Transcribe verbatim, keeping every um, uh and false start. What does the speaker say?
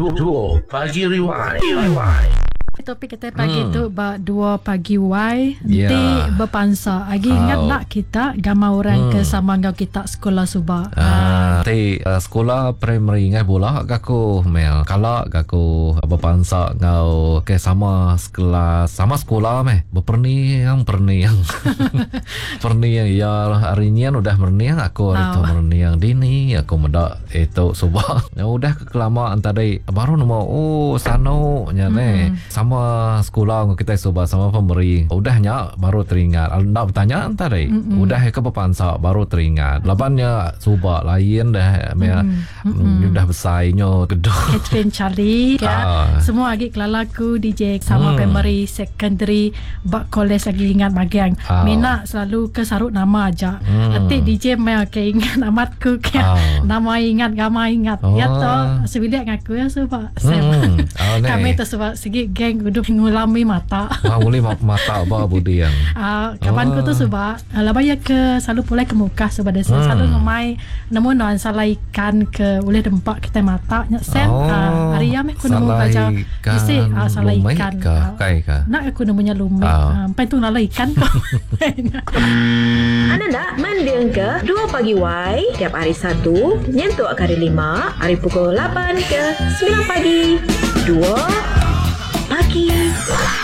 Duo, duo Pagi Rewind. Rewind. Topik kita pagi Hmm. tu ba dua pagi Y Ya. di berpansa. Lagi ingat Oh. nak kita gamai orang Hmm. ke sama ngau kita sekolah suba. Ah, ti uh, sekolah primary ngai bola gaku mel. Kalau gaku berpansa ngau ke sama sekolah sama sekolah meh. Berperni yang perni yang perni yang ya hari ni kan udah merni yang aku hari tu Oh. merni yang dini aku mendak itu subah. Ya udah kelamaan tadi baru nama oh sano nya ne. Sama sekolah kita subah sama pemberi. Udahnya baru teringat. Nak bertanya tadi. Mm-mm. Udah ke berpansa baru teringat. Labannya subah lain dah me udah besarnya gedung. Catherine Charlie ya. Ah. Semua lagi kelalaku D J sama Hmm. primary, secondary, bak college lagi ingat bagian. Ah. Mina selalu ke sarut nama aja. Hmm. Nanti D J mel ke ingat amatku ke Ah. nama ingat gama ingat. Oh. Ya toh sebilik ngaku ya suba. Hmm. Oh, ne. Kami tu sebab segi geng uduk ngulami mata. Ah, boleh ma- mata apa budi yang. Ah, kawanku tu sebab uh, labaya ke selalu pulai ke muka sebab dia Hmm. selalu ngemai namun non salah ikan ke boleh dempak kita mata nya sen Oh, ah, hari am aku nemu salah baca ikan, isi ah, salah lumai ikan ke? Ah, Kai ke? nak aku nemunya lumai Ah. ah, pai tu nala ikan kau. Anda nak mendengar ke dua Pagi Y tiap hari Sabtu nyentuh hari lima hari pukul lapan ke sembilan pagi. dua Pagi